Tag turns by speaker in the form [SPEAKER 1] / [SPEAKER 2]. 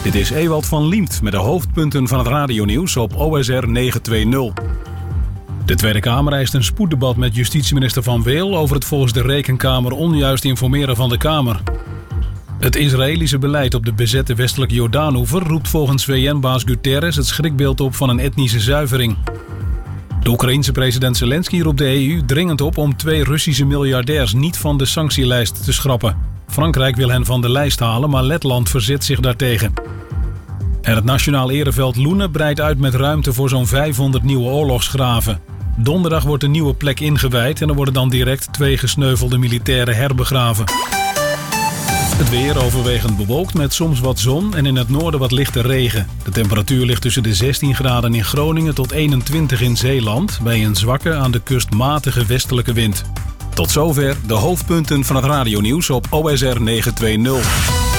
[SPEAKER 1] Dit is Ewald van Liemt met de hoofdpunten van het radionieuws op OSR 920. De Tweede Kamer eist een spoeddebat met justitieminister Van Weel over het volgens de Rekenkamer onjuist informeren van de Kamer. Het Israëlische beleid op de bezette westelijke Jordaanoever roept volgens VN-baas Guterres het schrikbeeld op van een etnische zuivering. De Oekraïense president Zelensky roept de EU dringend op om 2 Russische miljardairs niet van de sanctielijst te schrappen. Frankrijk wil hen van de lijst halen, maar Letland verzet zich daartegen. En het Nationaal Ereveld Loenen breidt uit met ruimte voor zo'n 500 nieuwe oorlogsgraven. Donderdag wordt een nieuwe plek ingewijd en er worden dan direct 2 gesneuvelde militairen herbegraven. Het weer overwegend bewolkt met soms wat zon en in het noorden wat lichte regen. De temperatuur ligt tussen de 16 graden in Groningen tot 21 in Zeeland, bij een zwakke aan de kust matige westelijke wind. Tot zover de hoofdpunten van het radionieuws op OSR 920.